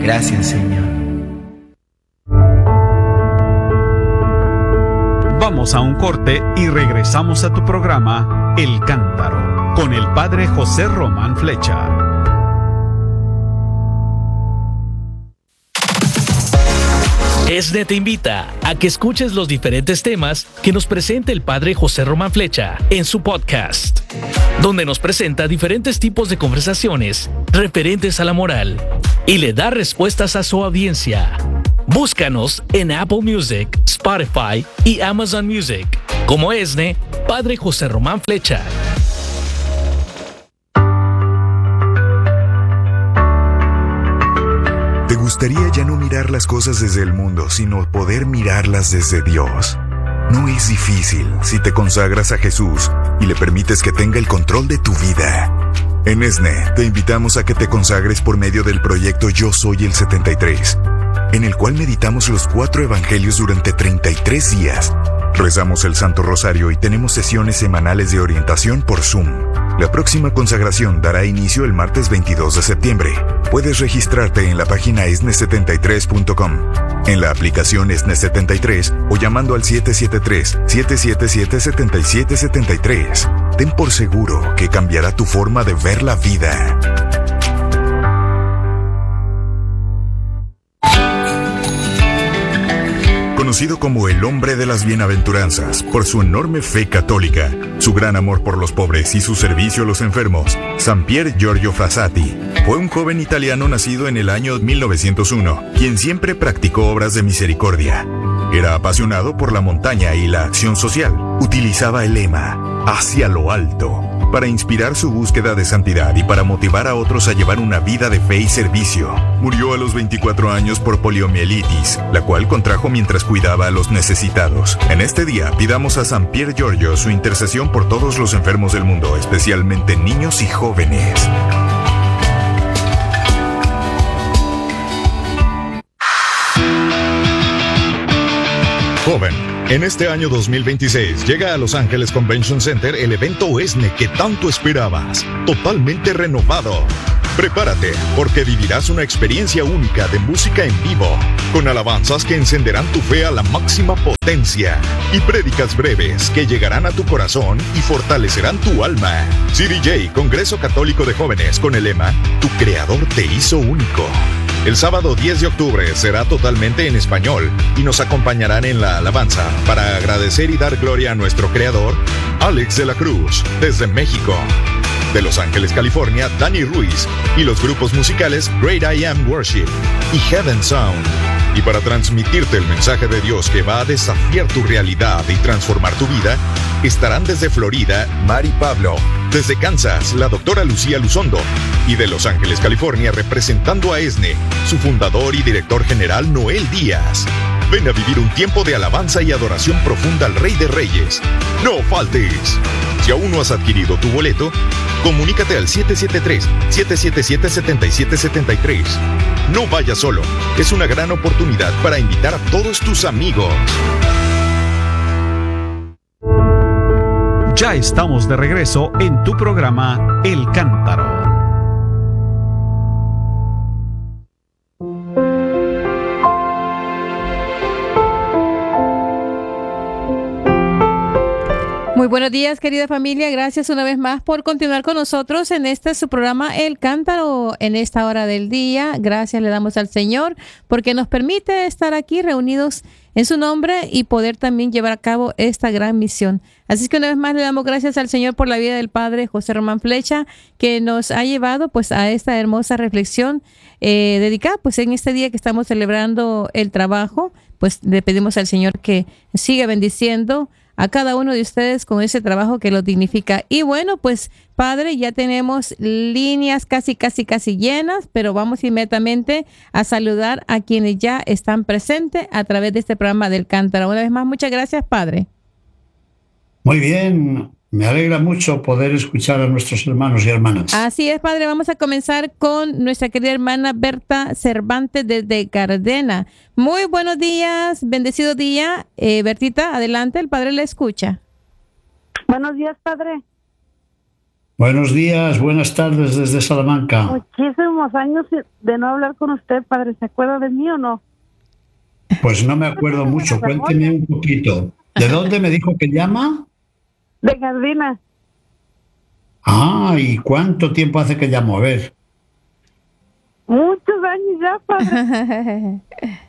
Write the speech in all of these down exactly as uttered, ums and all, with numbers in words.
Gracias, Señor. Vamos a un corte y regresamos a tu programa El Cántaro con el Padre José Román Flecha. ESNE te invita a que escuches los diferentes temas que nos presenta el Padre José Román Flecha en su podcast, donde nos presenta diferentes tipos de conversaciones referentes a la moral y le da respuestas a su audiencia. Búscanos en Apple Music, Spotify y Amazon Music como ESNE, Padre José Román Flecha. ¿Te gustaría ya no mirar las cosas desde el mundo, sino poder mirarlas desde Dios? No es difícil si te consagras a Jesús y le permites que tenga el control de tu vida. En ESNE te invitamos a que te consagres por medio del proyecto Yo Soy el setenta y tres, en el cual meditamos los cuatro evangelios durante treinta y tres días. Rezamos el Santo Rosario y tenemos sesiones semanales de orientación por Zoom. La próxima consagración dará inicio el martes veintidós de septiembre. Puedes registrarte en la página esne setenta y tres punto com, en la aplicación ESNE setenta y tres o llamando al siete siete tres, siete siete siete, siete siete siete tres. Ten por seguro que cambiará tu forma de ver la vida. Conocido como el hombre de las bienaventuranzas por su enorme fe católica, su gran amor por los pobres y su servicio a los enfermos, Sampier Giorgio Frassati fue un joven italiano nacido en el año mil novecientos uno, quien siempre practicó obras de misericordia. Era apasionado por la montaña y la acción social. Utilizaba el lema "hacia lo alto" para inspirar su búsqueda de santidad y para motivar a otros a llevar una vida de fe y servicio. Murió a los veinticuatro años por poliomielitis, la cual contrajo mientras cuidaba a los necesitados. En este día pidamos a Sampier Giorgio su intercesión por todos los enfermos del mundo, especialmente niños y jóvenes. Joven, en este año dos mil veintiséis llega a Los Ángeles Convention Center el evento ESNE que tanto esperabas, totalmente renovado. Prepárate, porque vivirás una experiencia única de música en vivo, con alabanzas que encenderán tu fe a la máxima potencia y prédicas breves que llegarán a tu corazón y fortalecerán tu alma. C D J, Congreso Católico de Jóvenes, con el lema "Tu Creador te hizo único". El sábado diez de octubre será totalmente en español y nos acompañarán en la alabanza para agradecer y dar gloria a nuestro creador, Alex de la Cruz, desde México. De Los Ángeles, California, Dani Ruiz y los grupos musicales Great I Am Worship y Heaven Sound. Y para transmitirte el mensaje de Dios que va a desafiar tu realidad y transformar tu vida, estarán desde Florida, Mari Pablo, desde Kansas, la doctora Lucía Luzondo, y de Los Ángeles, California, representando a ESNE, su fundador y director general, Noel Díaz. Ven a vivir un tiempo de alabanza y adoración profunda al Rey de Reyes. ¡No faltes! Si aún no has adquirido tu boleto, comunícate al siete siete tres, siete siete siete, siete siete siete tres. No vayas solo, es una gran oportunidad para invitar a todos tus amigos. Ya estamos de regreso en tu programa El Cántaro. Muy buenos días, querida familia. Gracias una vez más por continuar con nosotros en este su programa El Cántaro en esta hora del día. Gracias le damos al Señor porque nos permite estar aquí reunidos en su nombre y poder también llevar a cabo esta gran misión. Así que una vez más le damos gracias al Señor por la vida del Padre José Román Flecha, que nos ha llevado pues a esta hermosa reflexión eh, dedicada pues en este día que estamos celebrando el trabajo. Pues le pedimos al Señor que siga bendiciendo a cada uno de ustedes con ese trabajo que lo dignifica. Y bueno, pues Padre, ya tenemos líneas casi, casi, casi llenas, pero vamos inmediatamente a saludar a quienes ya están presentes a través de este programa del Cántaro. Una vez más, muchas gracias, Padre. Muy bien, me alegra mucho poder escuchar a nuestros hermanos y hermanas. Así es, Padre, vamos a comenzar con nuestra querida hermana Berta Cervantes desde Gardena. Muy buenos días, bendecido día. Eh, Bertita, adelante, el Padre le escucha. Buenos días, Padre. Buenos días, buenas tardes desde Salamanca. Muchísimos años de no hablar con usted, padre. ¿Se acuerda de mí o no? Pues no me acuerdo mucho, cuénteme un poquito. ¿De dónde me dijo que llama? De Gardina. Ah, ¿y cuánto tiempo hace que llamó? A ver. Muchos años ya, padre.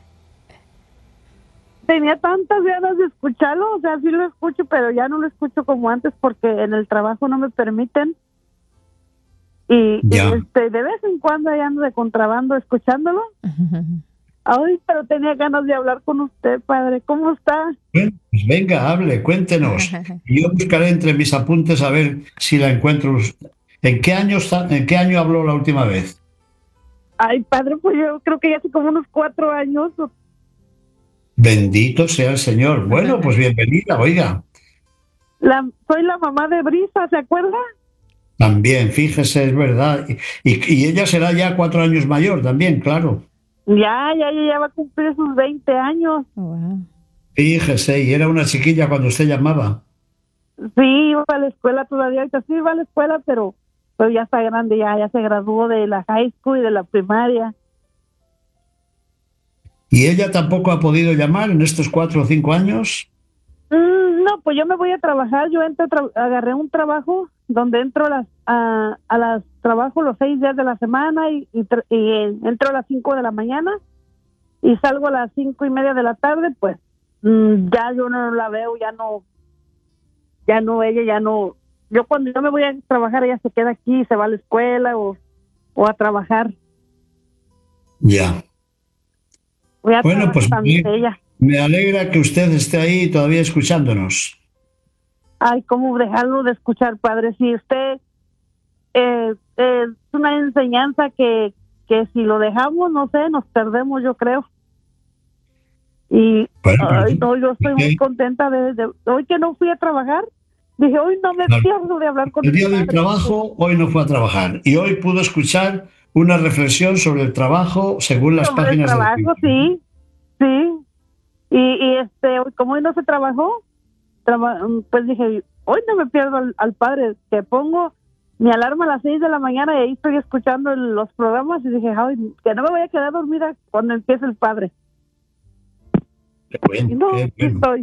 Tenía tantas ganas de escucharlo, o sea, sí lo escucho, pero ya no lo escucho como antes porque en el trabajo no me permiten. Y, y este, de vez en cuando ya ando de contrabando escuchándolo. Ay, pero tenía ganas de hablar con usted, padre. ¿Cómo está? Bueno, pues venga, hable, cuéntenos. Y yo buscaré entre mis apuntes a ver si la encuentro. ¿En qué año está, en qué año habló la última vez? Ay, padre, pues yo creo que ya hace como unos cuatro años. Bendito sea el Señor. Bueno, pues bienvenida, oiga. La, soy la mamá de Brisa, ¿se acuerda? También, fíjese, es verdad. Y, y, y ella será ya cuatro años mayor también, claro. Ya, ya, ya va a cumplir sus veinte años. Wow. Fíjese, y era una chiquilla cuando usted llamaba. Sí, iba a la escuela todavía, ahorita sí iba a la escuela, pero, pero ya está grande, ya, ya se graduó de la high school y de la primaria. ¿Y ella tampoco ha podido llamar en estos cuatro o cinco años? Mm, no, pues yo me voy a trabajar, yo entro, tra agarré un trabajo donde entro a las, a, a las, trabajo los seis días de la semana y, y, y entro a las cinco de la mañana y salgo a las cinco y media de la tarde, pues mm, ya yo no la veo, ya no, ya no, ella ya no, yo cuando yo me voy a trabajar ella se queda aquí, se va a la escuela o, o a trabajar. Ya. Voy a bueno, pues también me, ella. me alegra que usted esté ahí todavía escuchándonos. Ay, ¿cómo dejarlo de escuchar, padre? Si usted eh, eh, es una enseñanza que, que si lo dejamos, no sé, nos perdemos, yo creo. Y bueno, ay, no, yo estoy muy contenta de, de hoy que no fui a trabajar. Dije, hoy no me claro. pierdo de hablar con el día padre. del trabajo, hoy no fue a trabajar y hoy pudo escuchar una reflexión sobre el trabajo según las sobre páginas el trabajo, del sí, sí. Y, y este, como hoy no se trabajó, traba, pues dije, hoy no me pierdo al, al padre, que pongo mi alarma a las seis de la mañana y ahí estoy escuchando el, los programas y dije, ay, que no me voy a quedar dormida cuando empiece el padre. Qué bueno, Y no, qué sí bueno. estoy.